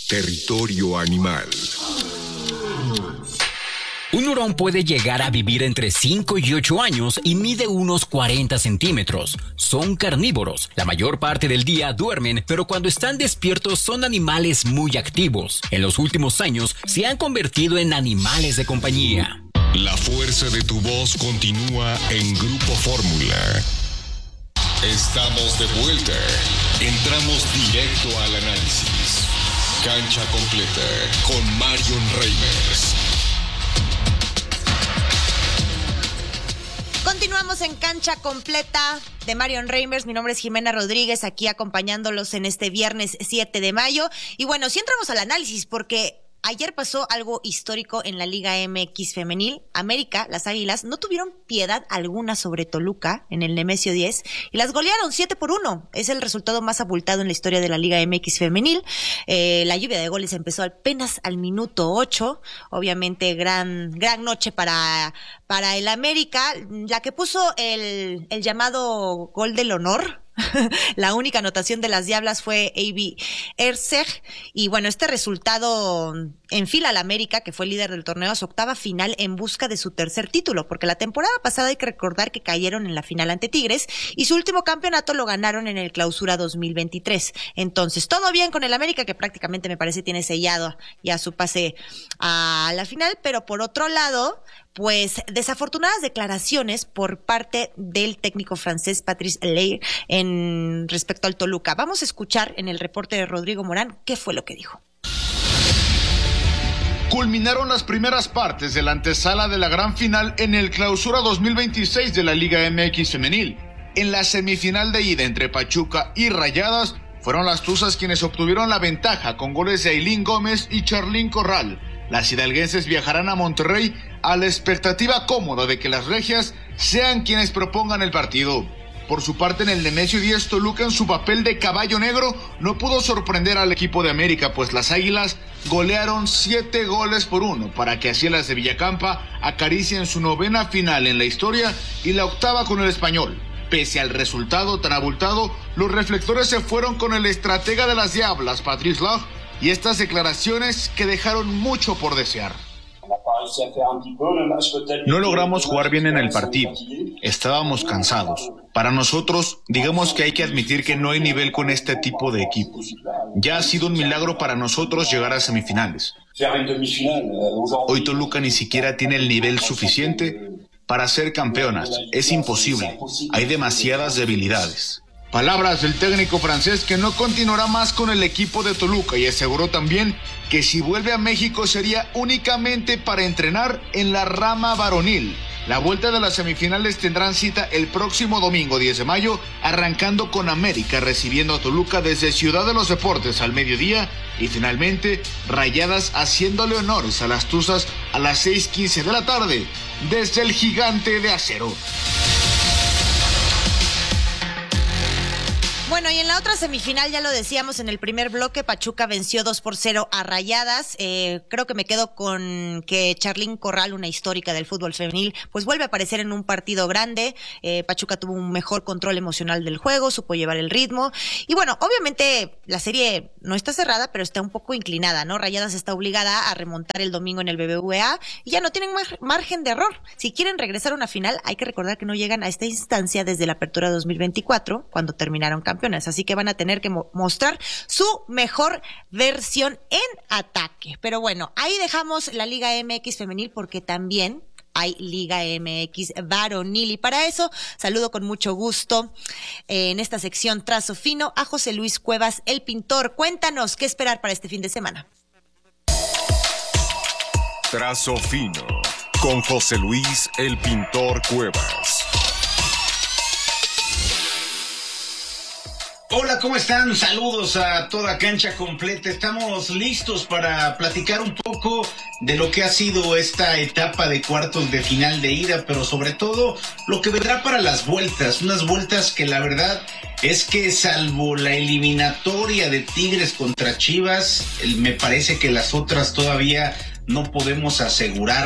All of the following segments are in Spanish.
Territorio Animal. Un hurón puede llegar a vivir entre 5 y 8 años y mide unos 40 centímetros. Son carnívoros. La mayor parte del día duermen, pero cuando están despiertos son animales muy activos. En los últimos años se han convertido en animales de compañía. La fuerza de tu voz continúa en Grupo Fórmula. Estamos de vuelta. Entramos directo al análisis. Cancha completa con Marion Reimers. Continuamos en Cancha Completa de Marion Reimers. Mi nombre es Jimena Rodríguez, aquí acompañándolos en este viernes 7 de mayo. Y bueno, si entramos al análisis, porque ayer pasó algo histórico en la Liga MX femenil. América, las Águilas, no tuvieron piedad alguna sobre Toluca en el Nemesio 10 y las golearon 7-1. Es el resultado más abultado en la historia de la Liga MX femenil. La lluvia de goles empezó apenas al minuto 8. Obviamente gran noche para el América. La que puso el llamado gol del honor. La única anotación de las Diablas fue Avi Erceg, y bueno, este resultado enfila al América, que fue líder del torneo, a su octava final en busca de su tercer título, porque la temporada pasada hay que recordar que cayeron en la final ante Tigres y su último campeonato lo ganaron en el Clausura 2023. Entonces, todo bien con el América, que prácticamente me parece tiene sellado ya su pase a la final, pero por otro lado, pues desafortunadas declaraciones por parte del técnico francés Patrice Allaire en respecto al Toluca. Vamos a escuchar en el reporte de Rodrigo Morán qué fue lo que dijo. Culminaron las primeras partes de la antesala de la gran final en el Clausura 2026 de la Liga MX femenil. En la semifinal de ida entre Pachuca y Rayadas, fueron las Tuzas quienes obtuvieron la ventaja con goles de Ailín Gómez y Charlín Corral. Las hidalguenses viajarán a Monterrey a la expectativa cómoda de que las regias sean quienes propongan el partido. Por su parte, en el Nemesio 10, Toluca, en su papel de caballo negro, no pudo sorprender al equipo de América, pues las Águilas golearon 7-1 para que así las de Villacampa acaricien su novena final en la historia y la octava con el Español. Pese al resultado tan abultado, los reflectores se fueron con el estratega de las Diablas, Patrice Allaire, y estas declaraciones que dejaron mucho por desear. No logramos jugar bien en el partido, estábamos cansados. Para nosotros, digamos que hay que admitir que no hay nivel con este tipo de equipos. Ya ha sido un milagro para nosotros llegar a semifinales. Hoy Toluca ni siquiera tiene el nivel suficiente para ser campeonas. Es imposible, hay demasiadas debilidades. Palabras del técnico francés, que no continuará más con el equipo de Toluca, y aseguró también que si vuelve a México sería únicamente para entrenar en la rama varonil. La vuelta de las semifinales tendrán cita el próximo domingo 10 de mayo, arrancando con América recibiendo a Toluca desde Ciudad de los Deportes al mediodía, y finalmente Rayadas haciéndole honores a las Tuzas a las 6:15 de la tarde desde el Gigante de Acero. Bueno, y en la otra semifinal, ya lo decíamos en el primer bloque, Pachuca venció 2-0 a Rayadas. Creo que me quedo con que Charlín Corral, una histórica del fútbol femenil, pues vuelve a aparecer en un partido grande. Pachuca tuvo un mejor control emocional del juego, supo llevar el ritmo. Y bueno, obviamente la serie no está cerrada, pero está un poco inclinada, ¿no? Rayadas está obligada a remontar el domingo en el BBVA y ya no tienen margen de error. Si quieren regresar a una final, hay que recordar que no llegan a esta instancia desde la apertura 2024, cuando terminaron campeones. Así que van a tener que mostrar su mejor versión en ataque. Pero bueno, ahí dejamos la Liga MX femenil, porque también hay Liga MX varonil, y para eso saludo con mucho gusto en esta sección Trazo Fino a José Luis Cuevas, el pintor. Cuéntanos qué esperar para este fin de semana. Trazo Fino con José Luis, el pintor Cuevas. Hola, ¿cómo están? Saludos a toda Cancha Completa. Estamos listos para platicar un poco de lo que ha sido esta etapa de cuartos de final de ida, pero sobre todo lo que vendrá para las vueltas. Unas vueltas que la verdad es que, salvo la eliminatoria de Tigres contra Chivas, me parece que las otras todavía no podemos asegurar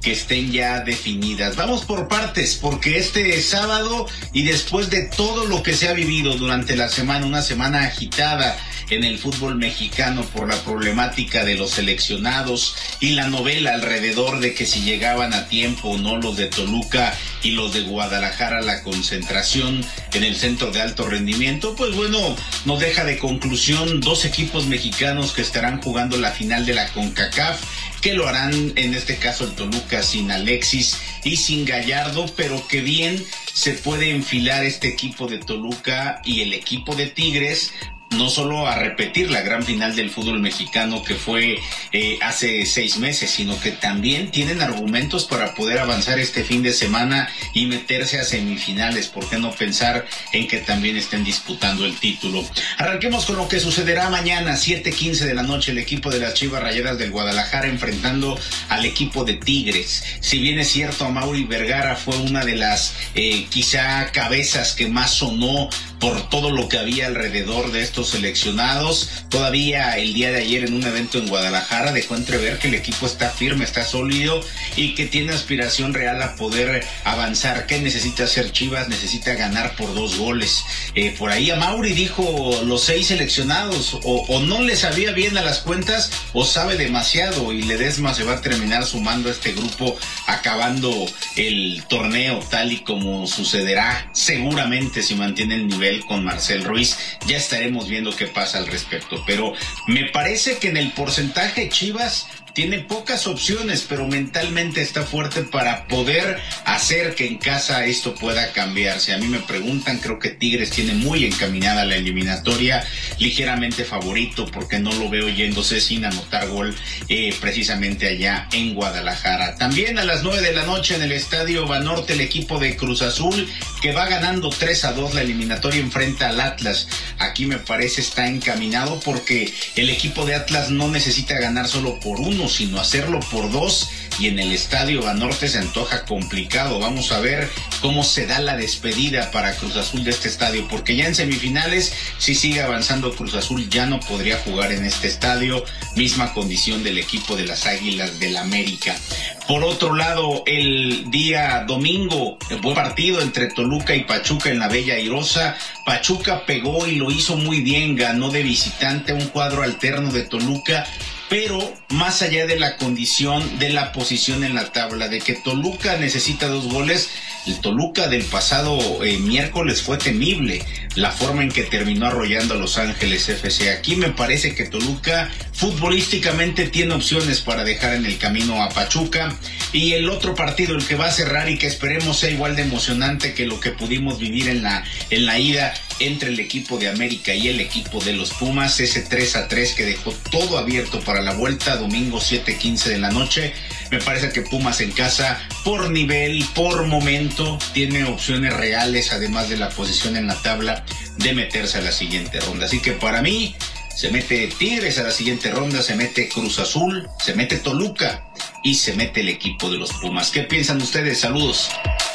que estén ya definidas. Vamos por partes, porque este sábado y después de todo lo que se ha vivido durante la semana, una semana agitada en el fútbol mexicano por la problemática de los seleccionados y la novela alrededor de que si llegaban a tiempo o no los de Toluca y los de Guadalajara a la concentración en el centro de alto rendimiento, pues bueno, nos deja de conclusión dos equipos mexicanos que estarán jugando la final de la CONCACAF, que lo harán en este caso el Toluca sin Alexis y sin Gallardo, pero que bien se puede enfilar este equipo de Toluca y el equipo de Tigres, no solo a repetir la gran final del fútbol mexicano que fue hace 6 meses, sino que también tienen argumentos para poder avanzar este fin de semana y meterse a semifinales. ¿Por qué no pensar en que también estén disputando el título? Arranquemos con lo que sucederá mañana, 7:15 de la noche, el equipo de las Chivas Rayadas del Guadalajara enfrentando al equipo de Tigres. Si bien es cierto, Amaury Vergara fue una de las quizá cabezas que más sonó por todo lo que había alrededor de estos seleccionados, todavía el día de ayer en un evento en Guadalajara dejó entrever que el equipo está firme, está sólido y que tiene aspiración real a poder avanzar. ¿Qué necesita hacer Chivas? Necesita ganar por 2 goles. Por ahí Amaury dijo los 6 seleccionados o no le sabía bien a las cuentas o sabe demasiado, y Ledesma se va a terminar sumando a este grupo acabando el torneo, tal y como sucederá seguramente si mantiene el nivel con Marcel Ruiz. Ya estaremos viendo qué pasa al respecto, pero me parece que en el porcentaje Chivas tiene pocas opciones, pero mentalmente está fuerte para poder hacer que en casa esto pueda cambiar. Si a mí me preguntan, creo que Tigres tiene muy encaminada la eliminatoria, ligeramente favorito, porque no lo veo yéndose sin anotar gol precisamente allá en Guadalajara. También a las 9 de la noche en el Estadio Banorte, el equipo de Cruz Azul, que va ganando 3-2 la eliminatoria, enfrenta al Atlas. Aquí me parece está encaminado porque el equipo de Atlas no necesita ganar solo por 1, sino hacerlo por 2, y en el Estadio Banorte se antoja complicado. Vamos a ver cómo se da la despedida para Cruz Azul de este estadio, porque ya en semifinales, si sigue avanzando Cruz Azul, ya no podría jugar en este estadio, misma condición del equipo de las Águilas del América. Por otro lado, el día domingo, el buen partido entre Toluca y Pachuca en la Bella Airosa. Pachuca pegó y lo hizo muy bien, ganó de visitante un cuadro alterno de Toluca, pero más allá de la condición de la posición en la tabla, de que Toluca necesita 2 goles, el Toluca del pasado miércoles fue temible, la forma en que terminó arrollando a Los Ángeles FC. Aquí me parece que Toluca futbolísticamente tiene opciones para dejar en el camino a Pachuca. Y el otro partido, el que va a cerrar y que esperemos sea igual de emocionante que lo que pudimos vivir en la ida entre el equipo de América y el equipo de los Pumas, ese 3-3 que dejó todo abierto para la vuelta, domingo 7:15 de la noche. Me parece que Pumas en casa, por nivel, por momento, tiene opciones reales, además de la posición en la tabla, de meterse a la siguiente ronda. Así que para mí, se mete Tigres a la siguiente ronda, se mete Cruz Azul, se mete Toluca y se mete el equipo de los Pumas. ¿Qué piensan ustedes? Saludos.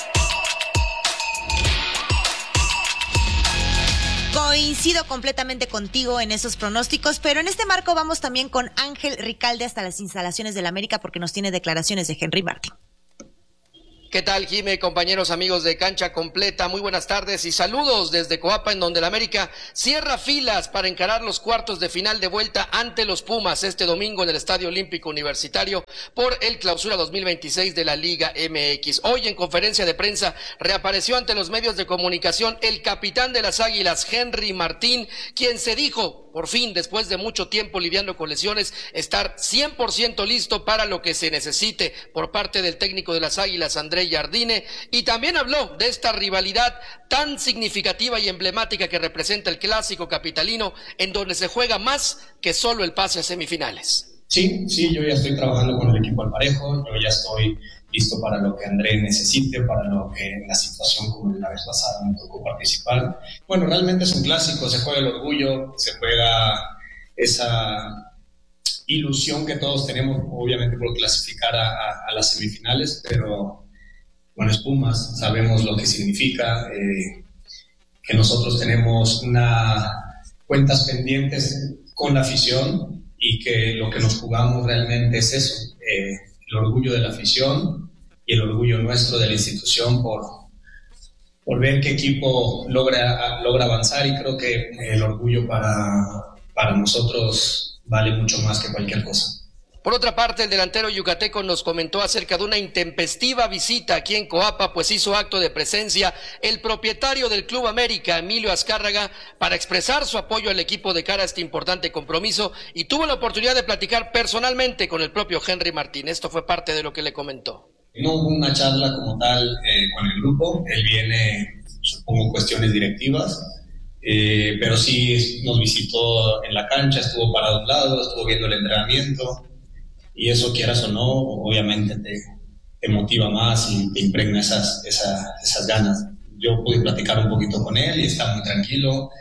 Coincido completamente contigo en esos pronósticos, pero en este marco vamos también con Ángel Ricalde hasta las instalaciones del América porque nos tiene declaraciones de Henry Martin. ¿Qué tal, Jime, compañeros, amigos de Cancha Completa? Muy buenas tardes y saludos desde Coapa, en donde el América cierra filas para encarar los cuartos de final de vuelta ante los Pumas este domingo en el Estadio Olímpico Universitario por el Clausura 2026 de la Liga MX. Hoy, en conferencia de prensa, reapareció ante los medios de comunicación el capitán de las Águilas, Henry Martín, quien se dijo, por fin, después de mucho tiempo lidiando con lesiones, estar 100% listo para lo que se necesite por parte del técnico de las Águilas, André Jardine, y también habló de esta rivalidad tan significativa y emblemática que representa el clásico capitalino, en donde se juega más que solo el pase a semifinales. Sí, yo ya estoy trabajando con el equipo al parejo, yo ya estoy listo para lo que André necesite, para lo que en la situación como la vez pasada me tocó participar. Bueno, realmente es un clásico, se juega el orgullo, se juega esa ilusión que todos tenemos, obviamente por clasificar a las semifinales, pero bueno, es Pumas, sabemos lo que significa, que nosotros tenemos cuentas pendientes con la afición y que lo que nos jugamos realmente es eso, el orgullo de la afición, el orgullo nuestro de la institución por ver qué equipo logra avanzar, y creo que el orgullo para nosotros vale mucho más que cualquier cosa. Por otra parte, el delantero yucateco nos comentó acerca de una intempestiva visita aquí en Coapa, pues hizo acto de presencia el propietario del Club América, Emilio Azcárraga, para expresar su apoyo al equipo de cara a este importante compromiso, y tuvo la oportunidad de platicar personalmente con el propio Henry Martín. Esto fue parte de lo que le comentó. No hubo una charla como tal con el grupo, él viene, supongo, cuestiones directivas, pero sí nos visitó en la cancha, estuvo parado a un lado, estuvo viendo el entrenamiento. Y eso, quieras o no, obviamente te motiva más y te impregna esas ganas. Yo pude platicar un poquito con él y está muy tranquilo,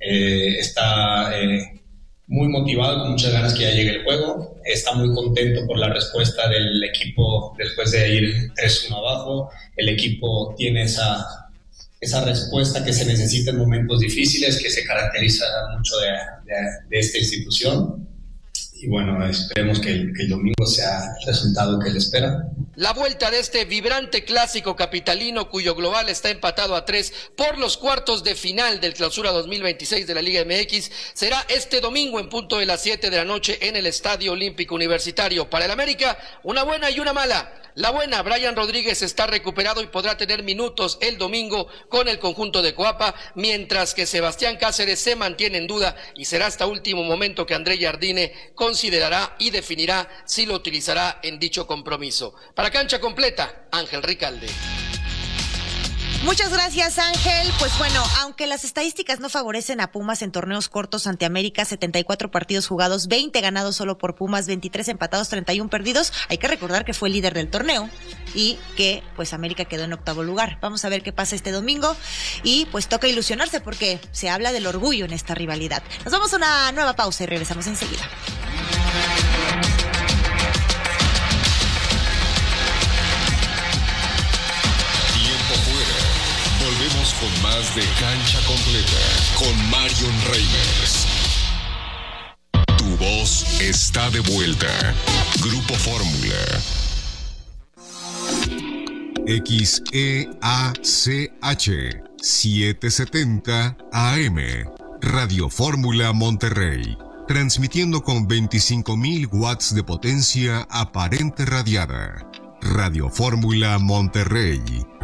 está muy motivado, con muchas ganas que ya llegue el juego. Está muy contento por la respuesta del equipo después de ir 3-1 abajo. El equipo tiene esa respuesta que se necesita en momentos difíciles, que se caracteriza mucho de esta institución. Y bueno, esperemos que el domingo sea el resultado que él espera. La vuelta de este vibrante clásico capitalino, cuyo global está empatado a 3 por los cuartos de final del Clausura 2026 de la Liga MX, será este domingo en punto de las 7 de la noche en el Estadio Olímpico Universitario. Para el América, una buena y una mala. La buena, Brian Rodríguez está recuperado y podrá tener minutos el domingo con el conjunto de Coapa, mientras que Sebastián Cáceres se mantiene en duda y será hasta último momento que André Jardine considerará y definirá si lo utilizará en dicho compromiso. Para Cancha Completa, Ángel Ricalde. Muchas gracias, Ángel. Pues bueno, aunque las estadísticas no favorecen a Pumas en torneos cortos ante América, 74 partidos jugados, 20 ganados solo por Pumas, 23 empatados, 31 perdidos, hay que recordar que fue el líder del torneo y que pues América quedó en 8º lugar. Vamos a ver qué pasa este domingo y pues toca ilusionarse porque se habla del orgullo en esta rivalidad. Nos vamos a una nueva pausa y regresamos enseguida. Volvemos con más de Cancha Completa con Marion Reimers. Tu voz está de vuelta. Grupo Fórmula. XEACH 770 AM. Radio Fórmula Monterrey. Transmitiendo con 25,000 watts de potencia aparente radiada. Radio Fórmula Monterrey.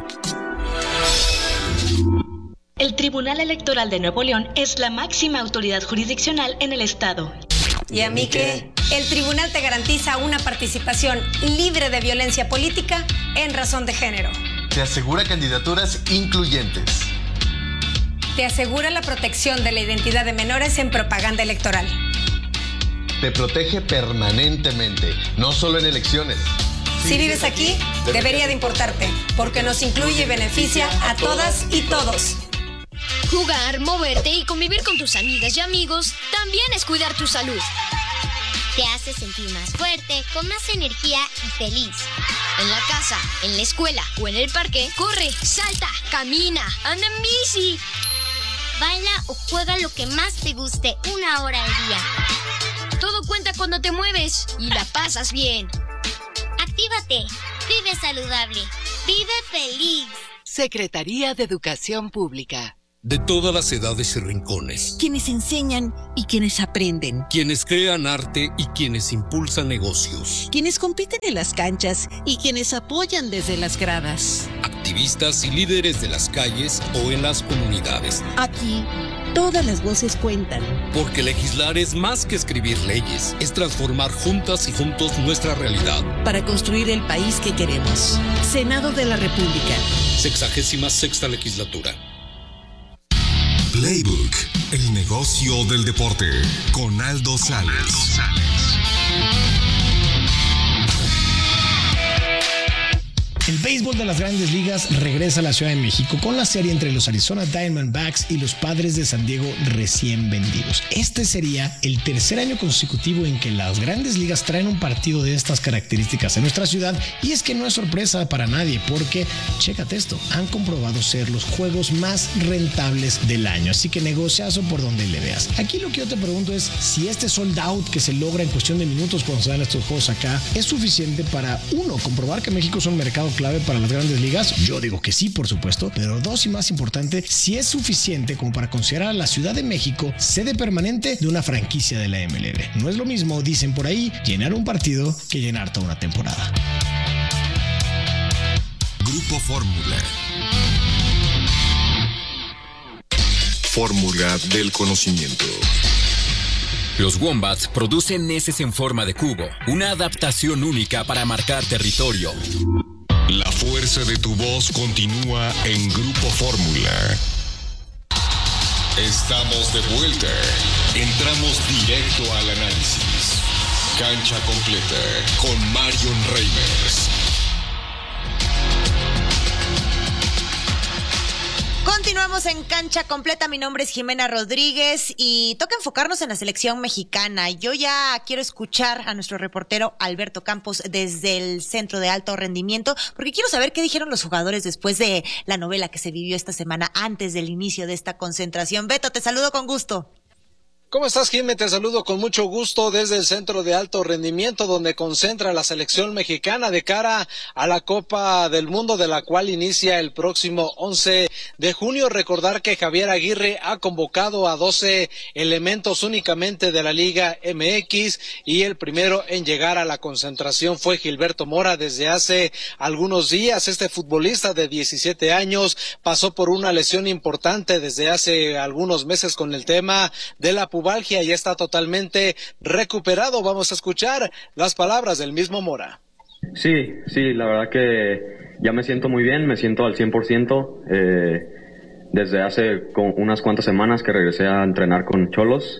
El Tribunal Electoral de Nuevo León es la máxima autoridad jurisdiccional en el estado. ¿Y a mí qué? El tribunal te garantiza una participación libre de violencia política en razón de género. Te asegura candidaturas incluyentes. Te asegura la protección de la identidad de menores en propaganda electoral. Te protege permanentemente, no solo en elecciones. Si vives aquí, debería de importarte, porque nos incluye y beneficia a todas y todos. Jugar, moverte y convivir con tus amigas y amigos también es cuidar tu salud. Te hace sentir más fuerte, con más energía y feliz. En la casa, en la escuela o en el parque, corre, salta, camina, anda en bici. Baila o juega lo que más te guste 1 hora al día. Todo cuenta cuando te mueves y la pasas bien. Actívate, vive saludable, vive feliz. Secretaría de Educación Pública. De todas las edades y rincones. Quienes enseñan y quienes aprenden. Quienes crean arte y quienes impulsan negocios. Quienes compiten en las canchas y quienes apoyan desde las gradas. Activistas y líderes de las calles o en las comunidades. Aquí, todas las voces cuentan. Porque legislar es más que escribir leyes, es transformar juntas y juntos nuestra realidad. Para construir el país que queremos. Senado de la República. 66ª legislatura. Playbook, el negocio del deporte, con Aldo Sales. El béisbol de las Grandes Ligas regresa a la Ciudad de México con la serie entre los Arizona Diamondbacks y los Padres de San Diego recién vendidos. Este sería el tercer año consecutivo en que las Grandes Ligas traen un partido de estas características en nuestra ciudad, y es que no es sorpresa para nadie porque, chécate esto, han comprobado ser los juegos más rentables del año, así que negociazo por donde le veas. Aquí lo que yo te pregunto es si este sold out que se logra en cuestión de minutos cuando se dan estos juegos acá es suficiente para, uno, comprobar que México es un mercado clave para las grandes ligas? Yo digo que sí, por supuesto, pero 2 y más importante, si es suficiente como para considerar a la Ciudad de México sede permanente de una franquicia de la MLB. No es lo mismo, dicen por ahí, llenar un partido que llenar toda una temporada. Grupo Fórmula. Fórmula del conocimiento. Los Wombats producen heces en forma de cubo, una adaptación única para marcar territorio. La fuerza de tu voz continúa en Grupo Fórmula. Estamos de vuelta. Entramos directo al análisis. Cancha completa con Marion Reimers. Continuamos en Cancha Completa. Mi nombre es Jimena Rodríguez y toca enfocarnos en la selección mexicana. Yo ya quiero escuchar a nuestro reportero Alberto Campos desde el Centro de Alto Rendimiento, porque quiero saber qué dijeron los jugadores después de la novela que se vivió esta semana antes del inicio de esta concentración. Beto, te saludo con gusto. ¿Cómo estás, Jimé? Te saludo con mucho gusto desde el Centro de Alto Rendimiento, donde concentra la selección mexicana de cara a la Copa del Mundo, de la cual inicia el próximo 11 de junio. Recordar que Javier Aguirre ha convocado a 12 elementos únicamente de la Liga MX y el primero en llegar a la concentración fue Gilberto Mora desde hace algunos días. Este futbolista de 17 años pasó por una lesión importante desde hace algunos meses con el tema de la pubalgia y está totalmente recuperado. Vamos a escuchar las palabras del mismo Mora. Sí, la verdad que ya me siento muy bien, me siento al 100%. Desde hace unas cuantas semanas que regresé a entrenar con Cholos.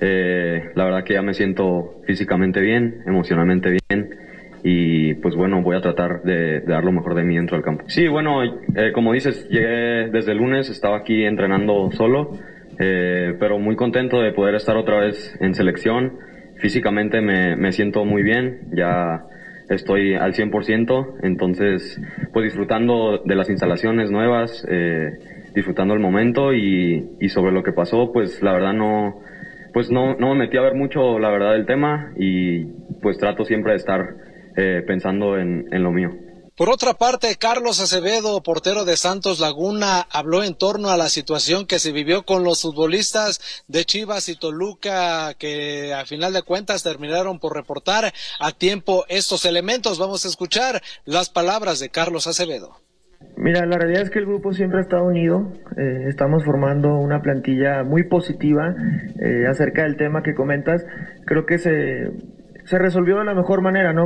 La verdad que ya me siento físicamente bien, emocionalmente bien. Y pues bueno, voy a tratar de dar lo mejor de mí dentro del campo. Sí, bueno, como dices, llegué desde el lunes, estaba aquí entrenando solo. Pero muy contento de poder estar otra vez en selección. Físicamente me siento muy bien, ya estoy al 100%, entonces pues disfrutando de las instalaciones nuevas, disfrutando el momento y sobre lo que pasó, pues la verdad no me metí a ver mucho la verdad del tema y pues trato siempre de estar pensando en lo mío. Por otra parte, Carlos Acevedo, portero de Santos Laguna, habló en torno a la situación que se vivió con los futbolistas de Chivas y Toluca, que a final de cuentas terminaron por reportar a tiempo estos elementos. Vamos a escuchar las palabras de Carlos Acevedo. Mira, la realidad es que el grupo siempre ha estado unido, estamos formando una plantilla muy positiva acerca del tema que comentas. Creo que se resolvió de la mejor manera, ¿no?